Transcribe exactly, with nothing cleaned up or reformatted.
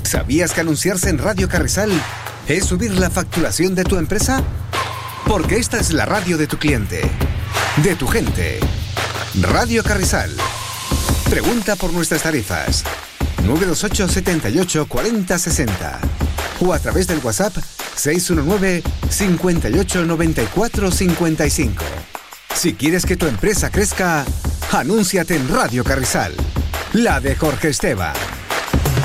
¿Sabías que anunciarse en Radio Carrizal es subir la facturación de tu empresa? Porque esta es la radio de tu cliente, de tu gente. Radio Carrizal. Pregunta por nuestras tarifas. nueve dos ocho, setenta y ocho, cuarenta, sesenta. O a través del WhatsApp seis uno nueve, cincuenta y ocho, noventa y cuatro, cincuenta y cinco. Si quieres que tu empresa crezca, anúnciate en Radio Carrizal. La de Jorge Esteban.